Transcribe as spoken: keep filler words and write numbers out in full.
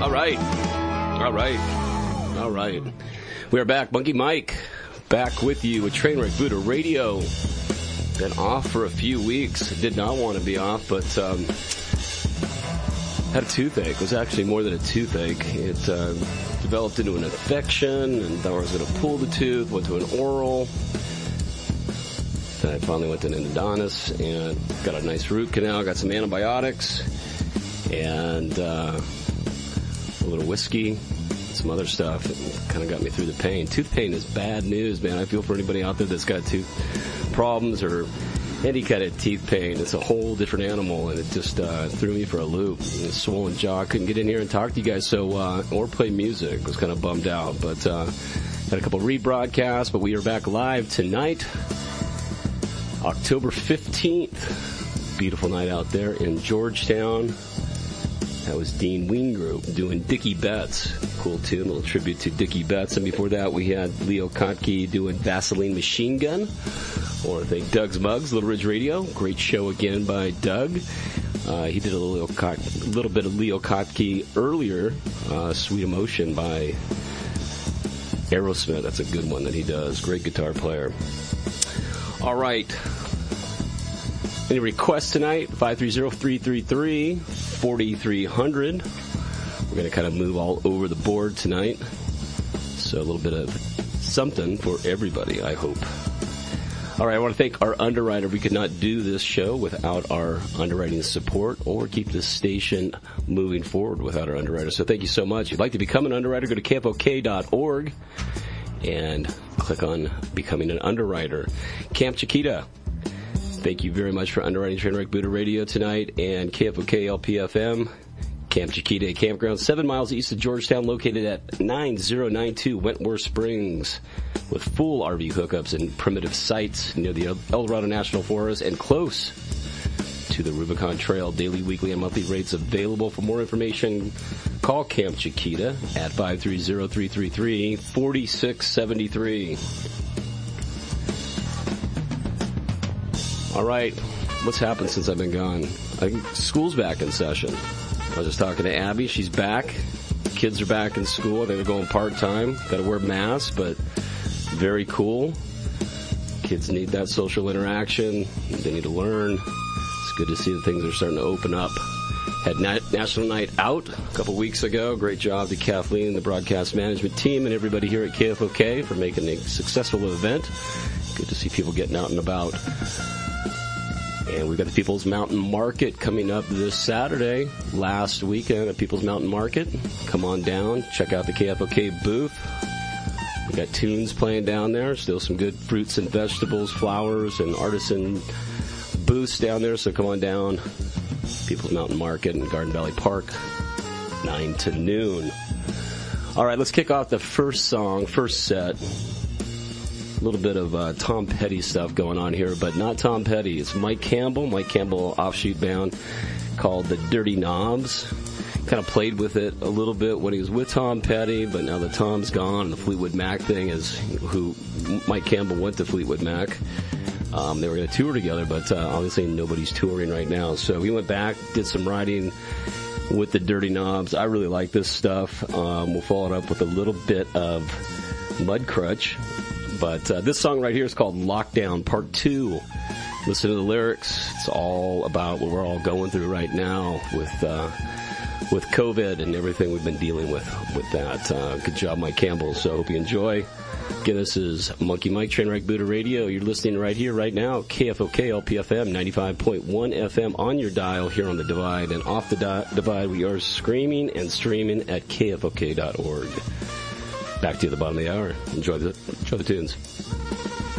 All right. All right. All right. We are back. Monkey Mike, back with you with Trainwreck Buddha Radio. Been off for a few weeks. Did not want to be off, but um, had a toothache. It was actually more than a toothache. It uh, developed into an infection, and thought I was going to pull the tooth. Went to an oral. Then I finally went to an endodontist and got a nice root canal. Got some antibiotics and uh, a little whiskey. Some other stuff that kind of got me through the pain. Tooth pain is bad news, man. I feel for anybody out there that's got tooth problems or any kind of teeth pain. It's a whole different animal, and it just uh, threw me for a loop. And a swollen jaw. Couldn't get in here and talk to you guys, so uh, or play music. Was kind of bummed out, but uh, had a couple rebroadcasts. But we are back live tonight, October fifteenth. Beautiful night out there in Georgetown. That was Dean Weingroup doing Dickie Betts. Cool tune, a little tribute to Dickie Betts. And before that, we had Leo Kottke doing Vaseline Machine Gun. Or I think Doug's Mugs, Little Ridge Radio. Great show again by Doug. Uh, he did a little, a little bit of Leo Kottke earlier. Uh, Sweet Emotion by Aerosmith. That's a good one that he does. Great guitar player. All right. Any requests tonight? five three zero, three three three, four three zero zero. We're going to kind of move all over the board tonight. So a little bit of something for everybody, I hope. All right, I want to thank our underwriter. We could not do this show without our underwriting support or keep this station moving forward without our underwriter. So thank you so much. If you'd like to become an underwriter, go to K F O K dot org and click on Becoming an Underwriter. Camp Chiquita. Thank you very much for underwriting Trainwreck Buddha Radio tonight and K F O K L P F M. Camp Chiquita Campground, seven miles east of Georgetown, located at nine zero nine two Wentworth Springs, with full R V hookups and primitive sites near the El Dorado National Forest and close to the Rubicon Trail. Daily, weekly, and monthly rates available. For more information, call Camp Chiquita at five three zero, three three three, four six seven three. All right, what's happened since I've been gone? I think school's back in session. I was just talking to Abby. She's back. Kids are back in school. I think they're going part-time. Got to wear masks, but very cool. Kids need that social interaction. They need to learn. It's good to see that things are starting to open up. Had Na- National Night Out a couple weeks ago. Great job to Kathleen and the broadcast management team and everybody here at K F O K for making a successful event. Good to see people getting out and about. And we've got the People's Mountain Market coming up this Saturday, last weekend at People's Mountain Market. Come on down, check out the K F O K booth. We got tunes playing down there, still some good fruits and vegetables, flowers, and artisan booths down there, so come on down. People's Mountain Market in Garden Valley Park, nine to noon. All right, let's kick off the first song, first set. A little bit of uh, Tom Petty stuff going on here, but not Tom Petty. It's Mike Campbell, Mike Campbell offshoot band called the Dirty Knobs. Kind of played with it a little bit when he was with Tom Petty, but now that Tom's gone, and the Fleetwood Mac thing is who Mike Campbell went to Fleetwood Mac. Um, they were going to tour together, but uh, obviously nobody's touring right now. So he went back, did some writing with the Dirty Knobs. I really like this stuff. Um, we'll follow it up with a little bit of Mudcrutch. But uh, this song right here is called Lockdown Part two. Listen to the lyrics. It's all about what we're all going through right now with uh, with COVID and everything we've been dealing with with that. Uh, good job, Mike Campbell. So I hope you enjoy. Again, this is Monkey Mike, Trainwreck Buddha Radio. You're listening right here, right now, K F O K L P F M, ninety-five point one F M on your dial here on the Divide. And off the di- Divide, we are screaming and streaming at K F O K dot org. Back to you at the bottom of the hour. Enjoy the, enjoy the tunes.